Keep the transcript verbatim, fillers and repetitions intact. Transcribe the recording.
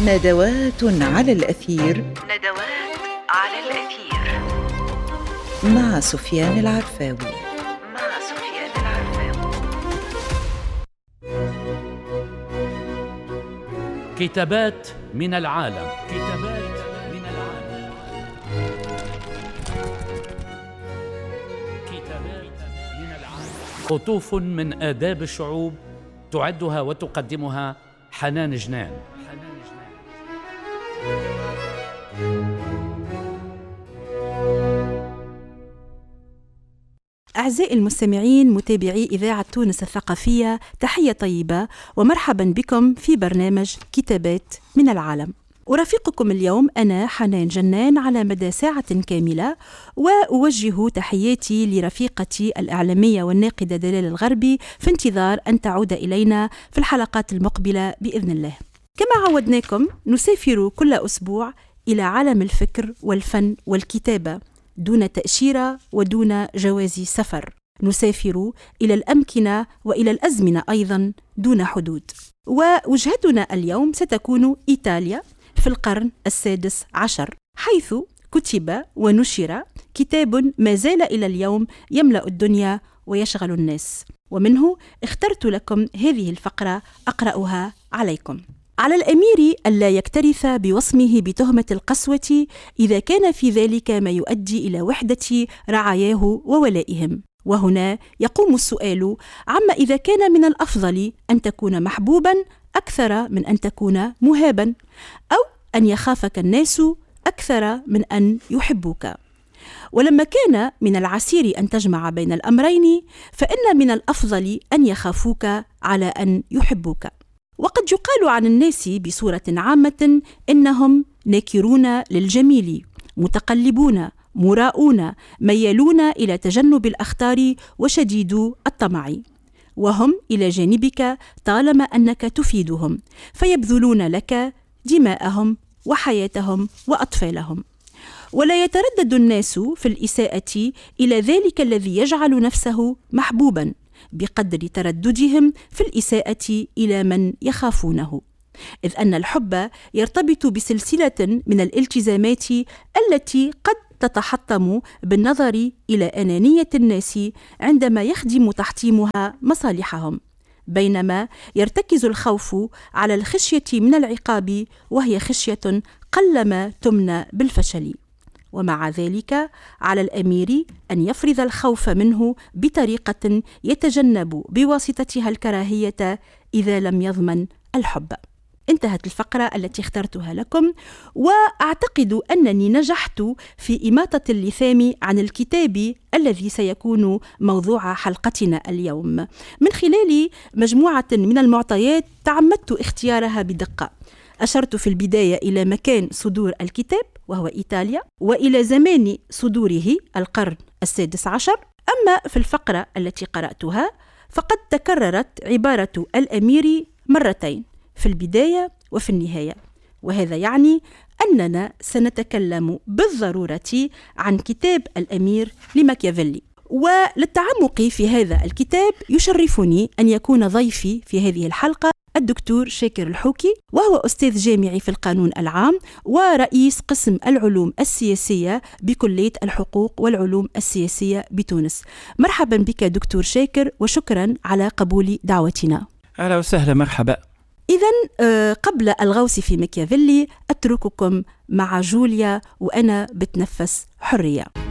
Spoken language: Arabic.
ندوات على الأثير. ندوات على الأثير مع سفيان العرفاوي. مع سفيان العرفاوي. كتابات من العالم. كتابات من العالم. كتابات من العالم. قطوف من آداب الشعوب تعدها وتقدمها حنان جنان. حنان جنان. أعزائي المستمعين متابعي إذاعة تونس الثقافية، تحية طيبة ومرحبا بكم في برنامج كتابات من العالم. أرافقكم اليوم أنا حنان جنان على مدى ساعة كاملة، وأوجه تحياتي لرفيقتي الإعلامية والناقدة دلال الغربي في انتظار أن تعود إلينا في الحلقات المقبلة بإذن الله. كما عودناكم نسافر كل أسبوع إلى عالم الفكر والفن والكتابة دون تأشيرة ودون جواز سفر. نسافر إلى الأمكنة وإلى الأزمنة أيضا دون حدود. ووجهتنا اليوم ستكون إيطاليا في القرن السادس عشر، حيث كتب ونشر كتاب ما زال إلى اليوم يملأ الدنيا ويشغل الناس، ومنه اخترت لكم هذه الفقرة أقرأها عليكم. على الأمير ألا يكترث بوصمه بتهمة القسوة إذا كان في ذلك ما يؤدي إلى وحدة رعاياه وولائهم. وهنا يقوم السؤال عما إذا كان من الأفضل أن تكون محبوبا أكثر من أن تكون مهابا، أو أن يخافك الناس أكثر من أن يحبوك. ولما كان من العسير أن تجمع بين الأمرين، فإن من الأفضل أن يخافوك على أن يحبوك. وقد يقال عن الناس بصورة عامة إنهم ناكرون للجميل، متقلبون، مراؤون، ميالون إلى تجنب الأخطار وشديدو الطمع، وهم إلى جانبك طالما أنك تفيدهم، فيبذلون لك دماءهم وحياتهم وأطفالهم. ولا يتردد الناس في الإساءة إلى ذلك الذي يجعل نفسه محبوبا بقدر ترددهم في الإساءة إلى من يخافونه، إذ أن الحب يرتبط بسلسلة من الالتزامات التي قد تتحطم بالنظر إلى أنانية الناس عندما يخدم تحطيمها مصالحهم، بينما يرتكز الخوف على الخشية من العقاب، وهي خشية قلما تمنى بالفشل. ومع ذلك على الأمير أن يفرض الخوف منه بطريقة يتجنب بواسطتها الكراهية إذا لم يضمن الحب. انتهت الفقرة التي اخترتها لكم، وأعتقد أنني نجحت في إماطة اللثام عن الكتاب الذي سيكون موضوع حلقتنا اليوم من خلال مجموعة من المعطيات تعمدت اختيارها بدقة. أشرت في البداية إلى مكان صدور الكتاب وهو إيطاليا، وإلى زمان صدوره القرن السادس عشر. أما في الفقرة التي قرأتها فقد تكررت عبارة الأمير مرتين في البداية وفي النهاية، وهذا يعني أننا سنتكلم بالضرورة عن كتاب الأمير لماكيافيلي. وللتعمق في هذا الكتاب يشرفني أن يكون ضيفي في هذه الحلقة الدكتور شاكر الحوكي، وهو أستاذ جامعي في القانون العام ورئيس قسم العلوم السياسية بكلية الحقوق والعلوم السياسية بتونس. مرحبا بك دكتور شاكر، وشكرا على قبول دعوتنا. أهلا وسهلا، مرحبا. إذن قبل الغوص في ماكيافيلي أترككم مع جوليا وأنا بتنفس حرية.